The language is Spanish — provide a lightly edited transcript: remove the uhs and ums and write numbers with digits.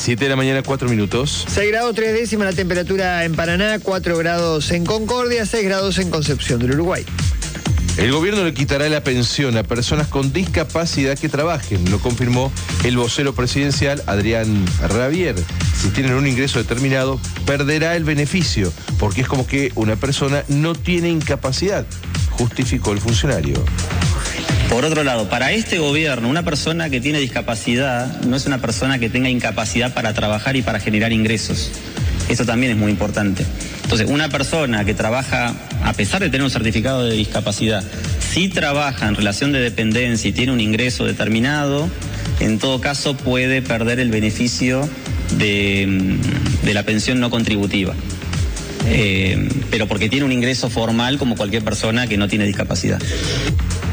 7 de la mañana, 4 minutos. 6 grados 3 décimas la temperatura en Paraná, 4 grados en Concordia, 6 grados en Concepción del Uruguay. El gobierno le quitará la pensión a personas con discapacidad que trabajen, lo confirmó el vocero presidencial Adrián Rabier. Si tienen un ingreso determinado, perderá el beneficio, porque es como que una persona no tiene incapacidad, justificó el funcionario. Por otro lado, para este gobierno, una persona que tiene discapacidad no es una persona que tenga incapacidad para trabajar y para generar ingresos. Eso también es muy importante. Entonces, una persona que trabaja, a pesar de tener un certificado de discapacidad, si trabaja en relación de dependencia y tiene un ingreso determinado, en todo caso puede perder el beneficio de la pensión no contributiva. Pero porque tiene un ingreso formal como cualquier persona que no tiene discapacidad.